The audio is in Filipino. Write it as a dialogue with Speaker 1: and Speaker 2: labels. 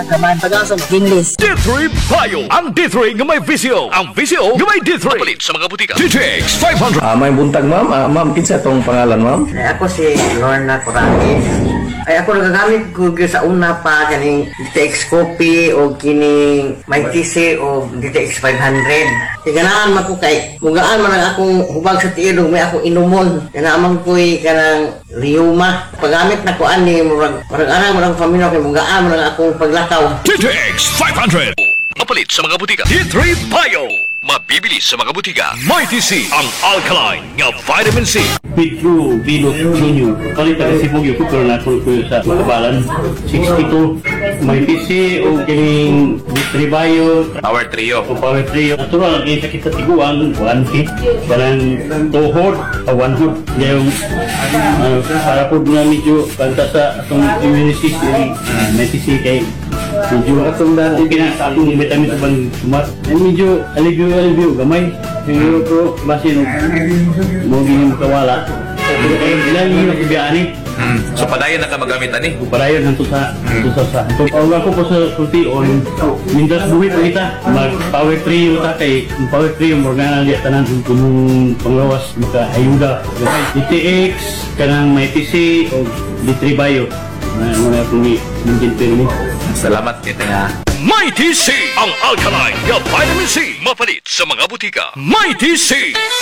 Speaker 1: Kaman pag-asa English.
Speaker 2: D3 Bio. Ang D3 nga may visyo. Ang visyo nga may D3. Mapalit sa mga butika. DTX 500.
Speaker 3: May buntag ma'am. Ma'am, kinsa tong pangalan ma'am?
Speaker 4: Ay, ako si Lorna Coranes. Ay, ako nagagamit ko gyud sa una pa kaning DTX Copy o kining may TC o DTX 500. Ganaan man ko kay mugaan man ang akong hubag sa tiilog may akong inumon. Ganaan ko'y kanang Riuma. Paggamit na ko ani murag arang murag pamilya kay mugaan man ang akong paglakaw.
Speaker 2: DTX 500. Mapalit sa mga butika. D3 Bio. Mabibili sa mga butika. Mighty C. Ang alkaline nga vitamin C.
Speaker 5: Pedro Venus Jr. Palit ang sibog yung pero nakulog ko sa kabalan. 62. May PC o kining Distribayo.
Speaker 2: Power Trio.
Speaker 5: O Power Trio. Natural, ang kita tiguan. 1 Parang 2 hod. 1 hod. Yung para po na medyo kanta sa atong immunity system. May PC kay medyo atong dati kinakakong vitamin sa bang sumat. Medyo alivio gamay. Pero pro base no mo gining kawala. Ilan yung biyani.
Speaker 2: So padayon na ka magamit ani.
Speaker 5: Padayon hanto sa so pawag ko po sa sulti on mindas buhi pa kita mag power trio ta kay power trio mo nga na tanan kung panglawas maka ayuda. DTX kanang may PC o D3 Bio. Ano na kung mintin pero mo.
Speaker 2: Salamat kita nga. Mighty C. Ang alkaline nga vitamin C. Mapalit sa mga butika. Mighty C.